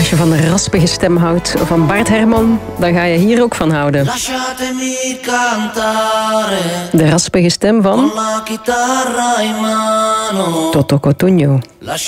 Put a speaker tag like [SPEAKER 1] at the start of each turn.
[SPEAKER 1] Als je van de raspige stem houdt van Bart Herman, dan ga je hier ook van houden. De raspige stem van Toto Cotugno.